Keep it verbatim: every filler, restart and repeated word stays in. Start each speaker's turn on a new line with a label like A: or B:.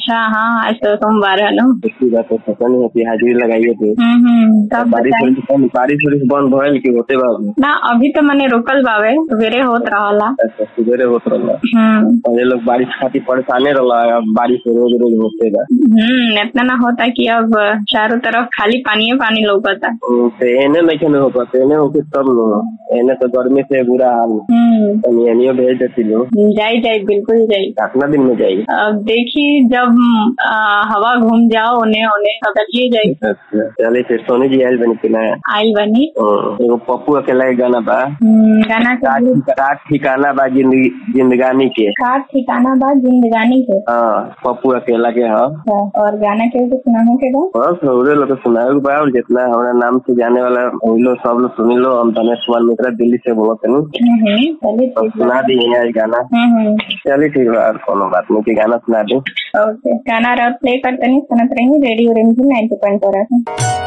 A: अच्छा हाँ, आज तो सोमवार है ना।
B: इसकी बात तो पता नहीं होती, हाजिरी लगाइए थे।
A: हम्म तब
B: बारिश बारिश वारिश बंद भइल की होते बाबू
A: ना, अभी तो मने रुकल बावे, सवेरे होत रहला।
B: अच्छा सवेरे होत रहला।
A: हम्म
B: पहले लोग बारिश खातिर परेशाने रहला, अब बारिश रोज रोज होते बा।
A: हम्म इतना ना होता कि अब चारों तरफ खाली पानी पानी लौकता।
B: एने नहीं हो पाते, एने होके तब लोग एने तो गर्मी से बुरा हाल।
A: हम्म
B: भेज देती लोग।
A: जाई जाई बिल्कुल जाई।
B: कितना दिन में जाई?
A: अब देखी जब आ, हवा घूम जाओ उन्हें उन्हें बदलिए जाई।
B: अच्छा चलिए फिर सोनी जी आयल बनी कि ना?
A: आयल बनी।
B: एगो पप्पू अकेला के गाना बा।
A: गाना
B: का ठिकाना बा जिंदगी जिंदगानी के।
A: का ठिकाना बा जिंदगानी के।
B: हाँ पप्पू अकेला के है।
A: और गाना के सुनाने के बाद
B: बस उरे लोग सुनाए के बाद जितना हमारा नाम से जाने वाला वही लोग सब लोग सुनी लो। हम धनेश कुमार मिश्रा दिल्ली से बोलते हैं, सुना दी है गाना। चलिए ठीक है, कोनो बात नहीं, गाना सुना दी।
A: ओके, गाना प्ले करते नहीं सुनते रहिए रेडियो रिमझिम नाइंटी पॉइंट फोर।